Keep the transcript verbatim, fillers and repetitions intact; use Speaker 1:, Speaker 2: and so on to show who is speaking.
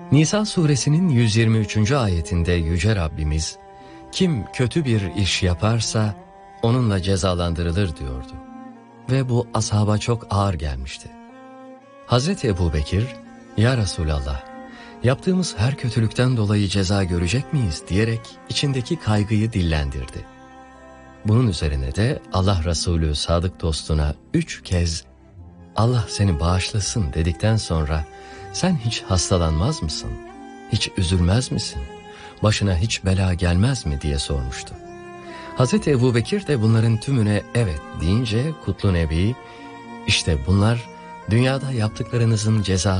Speaker 1: Nisa suresinin yüz yirmi üçüncü ayetinde Yüce Rabbimiz, kim kötü bir iş yaparsa onunla cezalandırılır diyordu. Ve bu ashaba çok ağır gelmişti. Hazreti Ebubekir, ya Resulallah, yaptığımız her kötülükten dolayı ceza görecek miyiz diyerek içindeki kaygıyı dillendirdi. Bunun üzerine de Allah Resulü sadık dostuna üç kez Allah seni bağışlasın dedikten sonra sen hiç hastalanmaz mısın? Hiç üzülmez misin? Başına hiç bela gelmez mi diye sormuştu. Hazreti Ebubekir de bunların tümüne evet deyince Kutlu Nebi, işte bunlar dünyada yaptıklarınızın cezası